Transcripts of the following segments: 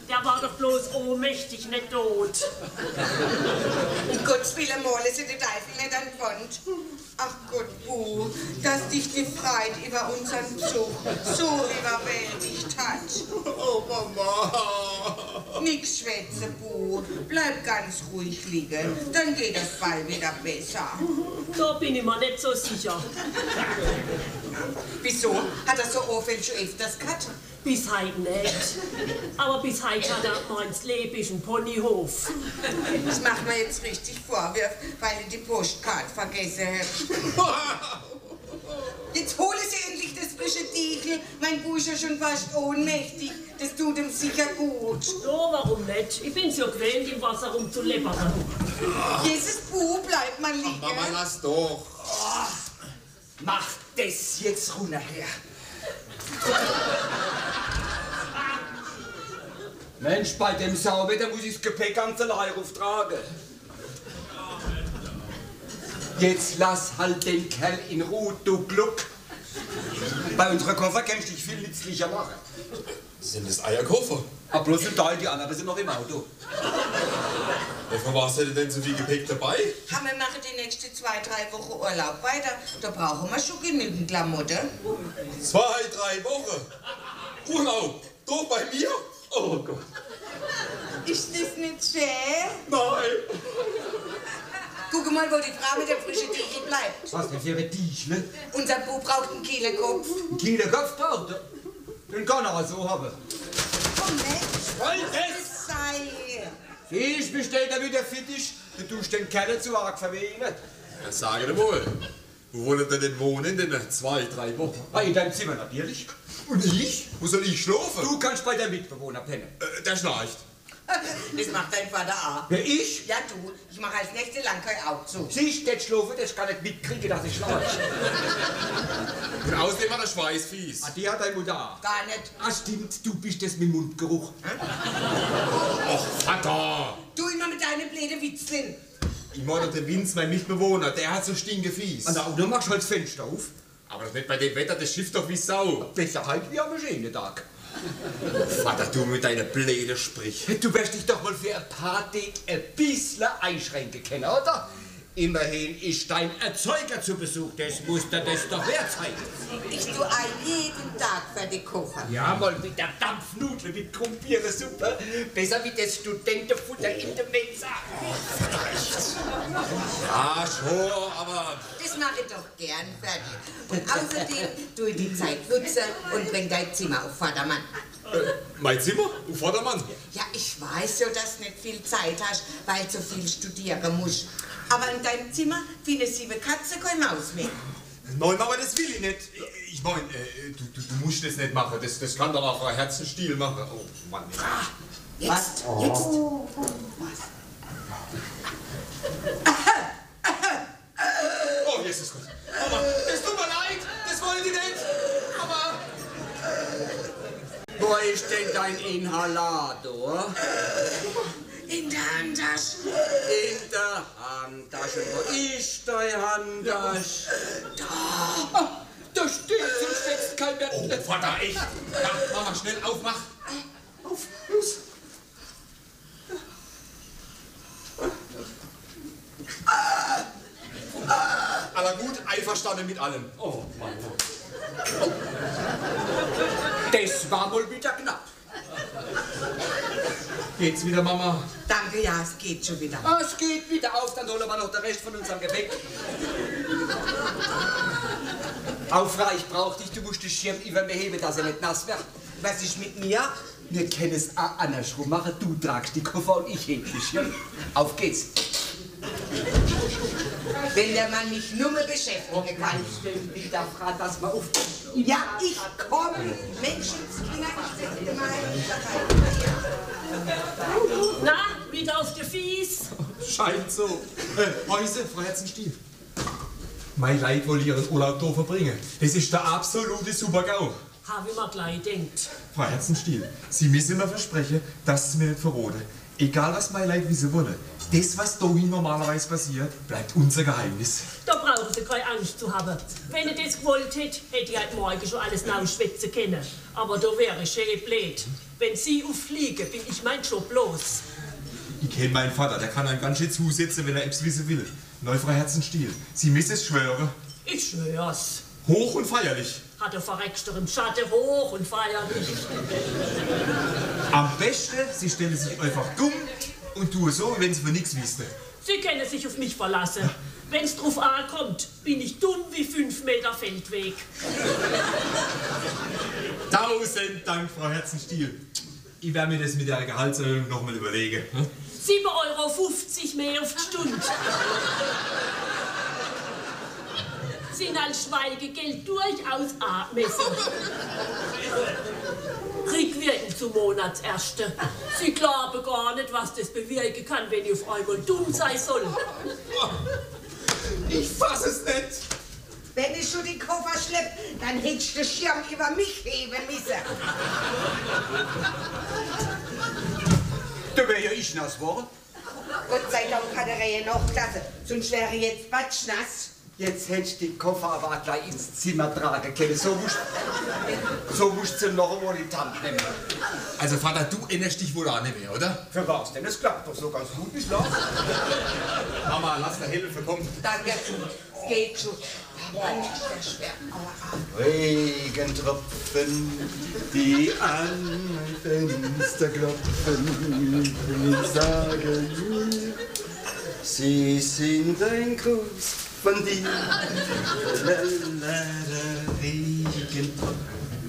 Der war doch bloß ohnmächtig, nicht tot. Um Gottes Willen, malen Sie den Teufel nicht an die Wand. Ach Gott, Bu, dass dich die Freude über unseren Besuch so überwältigt hat. Oh, Mama. Nix schwätze, Bu. Bleib ganz ruhig liegen, dann geht das bald wieder besser. Da bin ich mir nicht so sicher. Wieso? Hat er so oft schon öfters gehabt? Bis heute nicht. Aber bis heute hat er gemeint, das Leben ist ein Ponyhof. Das macht mir jetzt richtig Vorwürfe, weil ich die Postkarte vergessen habe. Jetzt hole Sie endlich das frische Diegel. Mein Bu ist ja schon fast ohnmächtig. Das tut ihm sicher gut. Ja, warum nicht? Ich bin's ja gewöhnt, im Wasser rumzuleppern. Jesus Bu, bleib mal liegen. Mama, lass doch. Mach das jetzt runter her. Mensch, bei dem Sauwetter muss ich das Gepäck ganz allein auftragen. Jetzt lass halt den Kerl in Ruhe, du Gluck. Bei unserer Koffer kannst du dich viel nützlicher machen. Sind das Eierkoffer? Aber bloß ein Teil, die anderen sind noch im Auto. Wovon warst du denn so viel Gepäck dabei? Wir machen die nächsten 2-3 Wochen Urlaub weiter. Da brauchen wir schon genügend Klamotten. 2-3 Wochen. Urlaub. Doch bei mir? Oh Gott. Ist das nicht schön? Nein. Guck mal, wo die Frau mit der frischen Diegel bleibt. Was denn für ein Tischle? Unser Bu braucht einen Kielerkopf. Ein Kielerkopf braucht er. Den kann er so haben. Oh Mensch, Wollt das sei. Ich bestell da wieder für dich. Du tust den Kerl zu arg verwehen. Ja, sage dir wohl. Wo wollt ihr denn wohnen in den 2-3 Wochen? In deinem Zimmer natürlich. Und ich? Wo soll ich schlafen? Du kannst bei deinem Mitbewohner pennen. Der schnarcht. Das macht dein Vater auch. Ja, ich? Ja, du. Ich mache als nächste Langkai auch zu. Siehst du, der schlafen, das kann nicht mitkriegen, dass ich schlafe. Und außerdem hat er Schweißfies. Die hat deine Mutter auch. Gar nicht. Ah, stimmt, du bist das mit Mundgeruch. Och, Vater. Du immer mit deinen blöden Witzchen. Ich meine doch den Vince, mein Mitbewohner, der hat so stinkefies. An der Auto machst du halt das Fenster auf. Aber das nicht bei dem Wetter, das schifft doch wie Sau. Besser halt wie am Maschinentag. Vater, du mit deiner blöde Sprich. Du wirst dich doch mal für ein Party ein bisschen einschränken können, oder? Immerhin ist dein Erzeuger zu Besuch, das muss dir das doch wert sein. Ich tue auch jeden Tag für die kochen. Ja, mal mit der Dampfnudel mit Krumpierensuppe. Besser wie das Studentenfutter in der Mensa. Ja, schon, aber... Das mache ich doch gern für dich. Und außerdem tue ich die Zeit nutzen und bring dein Zimmer auf Vordermann. Mein Zimmer? Du Vordermann? Ja, ich weiß ja, dass du nicht viel Zeit hast, weil du so viel studieren musst. Aber in deinem Zimmer findest 7 Katzen, kein Maus mehr. Nein, Mama, das will ich nicht. Ich meine, du musst das nicht machen. Das kann doch auch ein Herzenstiel machen. Oh, Mann. Jetzt, jetzt. Was? Oh, Jesus Gott. Mama, es tut mir leid. Das wollte ich nicht. Mama. Wo ist denn dein Inhalator? In der Handtasche. In der Handtasche. Wo ist deine Handtasche? Da. Da steht sonst wächst kein mehr. Oh, Vater, echt. Ja, Mama, schnell aufmach. Auf, los. Aber gut, einverstanden mit allem. Oh, Mann. Das war wohl wieder knapp. Geht's wieder, Mama? Danke, ja, es geht schon wieder. Ah, es geht wieder auf, dann holen wir noch den Rest von unserem Gepäck. Aufra, ich brauch dich, du musst den Schirm über mir heben, dass er nicht nass wird. Was ist mit mir? Wir können es auch andersrum machen, du tragst die Koffer und ich heb den Schirm. Auf geht's. Wenn der Mann mich nur mehr beschäftigen kann. Wieder fragt, dass man auf... Ja, ich komme. Menschenskinder, ich setze mal. Na, wieder auf der Fies? Scheint so. Häuse, Frau Herzenstiel. Mein Leid will Ihren Urlaub hier verbringen. Das ist der absolute Super-GAU. Habe ich mir gleich gedacht. Frau Herzenstiel, Sie müssen mir versprechen, dass Sie mir nicht verraten. Egal was meine Leute wissen wollen, das, was hier normalerweise passiert, bleibt unser Geheimnis. Da brauchen Sie keine Angst zu haben. Wenn ich das gewollt hätte, hätte ich heute Morgen schon alles nachschwätzen können. Aber da wäre ich schön blöd. Wenn Sie auffliegen, bin ich mein Job los. Ich kenne meinen Vater, der kann einem ganz schön zusetzen, wenn er etwas wissen will. Neufrau Herzenstiel, Sie müssen es schwören. Ich schwör's. Hoch und feierlich. Hat der Verreckster im Schatten hoch und feierlich. Am besten, Sie stellen sich einfach dumm und tun so, wie wenn Sie von nichts wüssten. Sie können sich auf mich verlassen. Wenn's drauf ankommt, bin ich dumm wie 5 Meter Feldweg. 1000 Dank, Frau Herzenstiel. Ich werde mir das mit der Gehaltserhöhung noch mal überlegen. 7,50 € mehr auf die Stunde. Sind als Schweigegeld durchaus angemessen. Rückwirkend zum Monatserste. Sie glauben gar nicht, was das bewirken kann, wenn ich auf einmal dumm sein soll. Ich fass es nicht. Wenn ich schon die Koffer schlepp, dann hättest du den Schirm über mich heben müssen. Da wäre ja ich nass geworden. Gott sei Dank hat er ja noch Klasse, sonst wäre jetzt batschnass. Jetzt hättest du die Koffer aber gleich ins Zimmer tragen können. So musst du noch einmal in die Hand nehmen. Also Vater, du erinnerst dich wohl auch nicht mehr, oder? Für was denn? Es klappt doch so ganz gut bislang. Mama, lass der Hilfe kommen. Danke, es geht schon. Mann, ist schwer. Aua. Regentropfen, die an mein Fenster klopfen, will sagen, sie sind ein Gruß von dir. Regentropfen.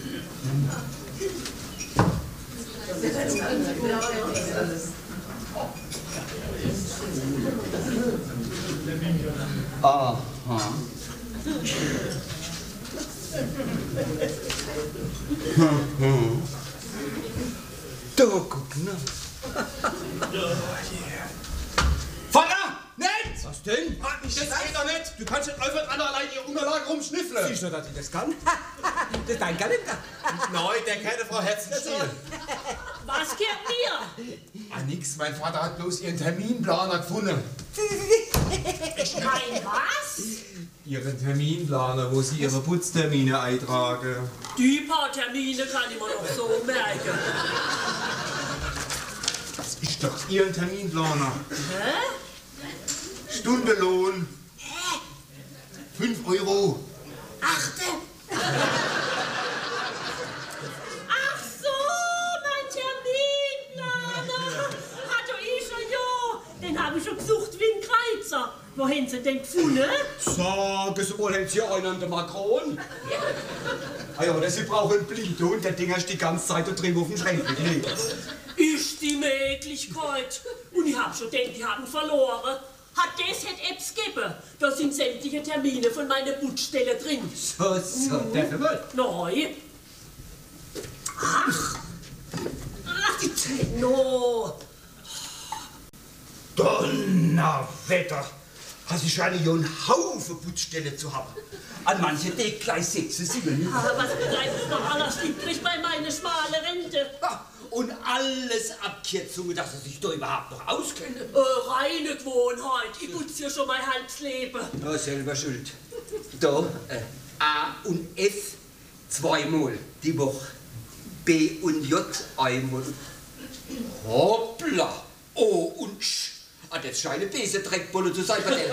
Aha. Da guck na. Vater! Nicht! Was denn? Das geht doch nicht! Du kannst nicht einfach an allein ihre Unterlagen rumschnüffeln! Siehst du, dass ich das kann? Das ist dein Kalender. Nein, der kennt Frau Herzenstiel. Was gehört mir? Ah, nix, mein Vater hat bloß ihren Terminplaner gefunden. Mein was? Ihren Terminplaner, wo Sie Ihre Putztermine eintragen. Die paar Termine kann ich mir noch so merken. Das ist doch Ihr Terminplaner. Hä? Stundenlohn. 5 €. Achte! Ach so, mein Terminplaner! Hat doch ich schon, ja! Den habe ich schon gesucht wie ein Kreuzer. Wo haben Sie den gefunden? Sagen Sie mal, haben Sie einen an der Makron? Ah ja, oder Sie brauchen einen Blinthund, der Ding hast die ganze Zeit da drin auf dem Schrank gelegt. Ist die Möglichkeit. Und ich habe schon gedacht, die haben verloren. Hat das hätte Apps gegeben. Da sind sämtliche Termine von meiner Putzstelle drin. So, der mal. Nein. Ach, die Tenno. Donnerwetter! Hast du schon einen Haufen Putzstellen zu haben? An manche Tag gleich 6, 7. Aber was bleibt noch alles übrig bei meiner schmalen Rente? Und alles Abkürzungen, dass er sich da überhaupt noch auskennt. Reine Gewohnheit. Ich putze ja schon mein halbes Leben. Ja, selber schuld. Da, A und F zweimal die Woche. B und J einmal. Hoppla! O und Sch. Ah, das scheint eine böse Dreckbulle zu sein bei denen.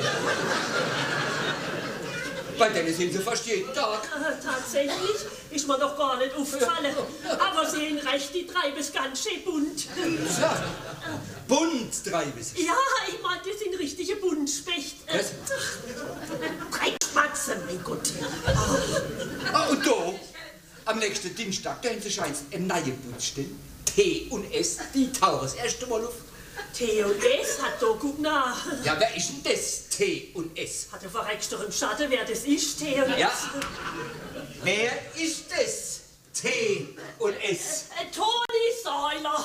Bei denen sind sie fast jeden Tag. Tatsächlich ist mir doch gar nicht aufgefallen. Aber Sie haben recht, die treiben es ganz schön bunt. Ja, bunt treiben sie. Ja, ich meine, das sind richtige Buntspecht. Was? Dreckspatze, mein Gott. Ah, und da, am nächsten Dienstag, da haben sie scheint eine neue Putzstelle. T und S, die tauchen das erste Mal auf. T und S hat da guck nach. Ja, wer ist denn das T und S? Hat der verreckst doch im Schatten, wer das ist, T und Ja. S. Wer ist das T und S? Toni Säuler.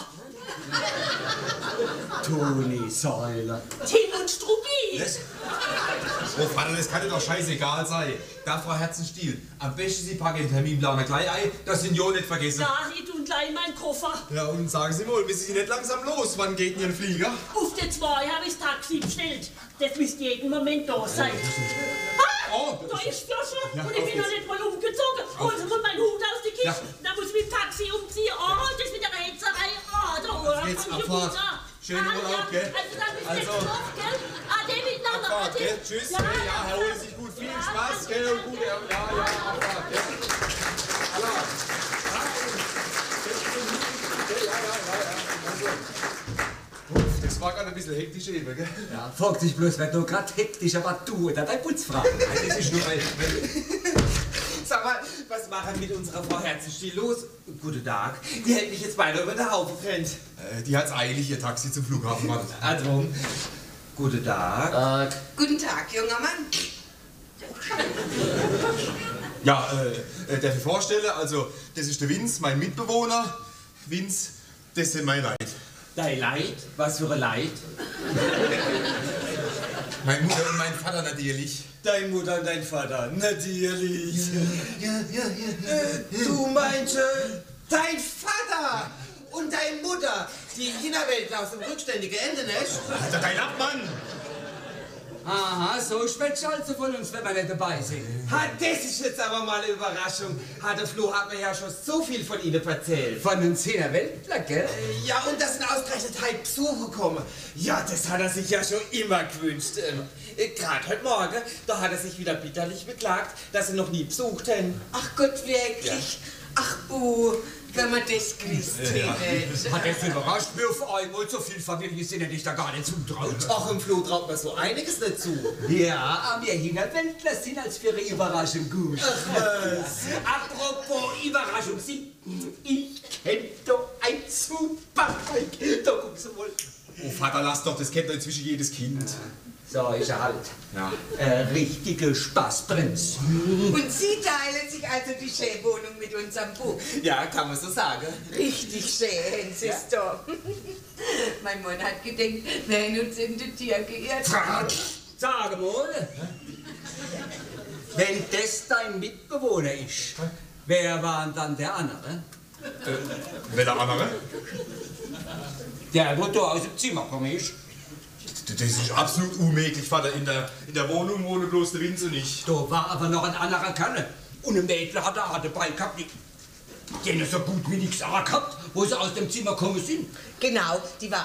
Toni Säuler. Tim und Struppi. Oh Vater, das kann dir doch scheißegal sein. Da, Frau Herzenstiel, am besten Sie packen den Terminplaner gleich ein, dass Sie ihn ja nicht vergessen. Ja, ich tue gleich sei mein Koffer. Ja, und sagen Sie mal, wissen Sie nicht langsam los? Wann geht denn Ihr Flieger? Auf der 2 habe ich das Taxi bestellt. Das müsste jeden Moment da sein. Oh, Da ist Flasche Ja, und ich bin noch nicht mal umgezogen. Holen Sie mal meinen Hut aus der Kiste. Ja. Da muss ich mit dem Taxi umziehen. Oh, das mit der Hetzerei. Oh, da kommt geht's, die Abfahrt. Mutter. Schönen Urlaub, gell? Also dann bis Also. nächste Woche, gell? Ade miteinander. Abfahrt, Ade. gell? Tschüss. Ja, Herr Holen sich gut. Viel Spaß, gell? Und gute, Abfahrt, gell? Allah. Das war gerade ein bisschen hektisch eben, gell? Ja, fragt sich bloß, wer da gerade hektisch, aber du oder dein Putzfrau. Das ist nur weil Sag mal, was machen mit unserer Frau Herzenstiel los? Guten Tag. Die hält mich jetzt beinahe über den Haufen brennt. die hat's eilig, ihr Taxi zum Flughafen wartet. Also, guten Tag. Guten Tag, junger Mann. Ja, darf ich vorstellen, also, das ist der Vince, mein Mitbewohner. Vince, das sind meine Leute. Dein Leid? Was für ein Leid? Meine Mutter und mein Vater natürlich. Deine Mutter und dein Vater, natürlich. Du meinst, dein Vater und deine Mutter, die China-Welt aus dem rückständigen Ende, nicht? Alter, dein Abmann! Aha, so schwätzt also von uns, wenn wir nicht dabei sind. Ha, das ist jetzt aber mal eine Überraschung. Der Flo hat mir ja schon so viel von Ihnen erzählt. Von den 10er Weltler, gell? Ja, und dass ein ausgerechnet heute Besucher kommen. Ja, das hat er sich ja schon immer gewünscht. Gerade heute Morgen, da hat er sich wieder bitterlich beklagt, dass sie noch nie besucht haben. Ach Gott, wirklich? Ach, Bu, wenn man das gewusst hätte. Hat das überrascht mir auf einmal, so viel Familie sind ja nicht da gar nicht zutraut. Ach, im Flo traut man so einiges nicht zu. Ja, aber wir Hinterwäldler sind als für ihre Überraschung gut. Apropos Überraschung, ich kenne doch ein super Zeug. Da guckst du mal. Oh Vater, lass doch, das kennt doch inzwischen jedes Kind. So ist er halt. Ja. Richtige Spaßprinz. Und Sie teilen sich also die Schäwohnung mit unserem Bu. Ja, kann man so sagen. Richtig schön, siehst du. Mein Mann hat gedacht, wir haben uns in die Tier geirrt. Sag mal, wenn das dein Mitbewohner ist, wer war denn dann der andere? Wer der andere? Der, wo da aus dem Zimmer gekommen ist. Das ist absolut unmöglich, Vater. In der Wohnung wohnen bloß der Vince und ich. Da war aber noch ein anderer Kerl. Und ein Mädel hat er dabei gehabt. Die haben so gut wie nichts gehabt, wo sie aus dem Zimmer gekommen sind. Genau, die war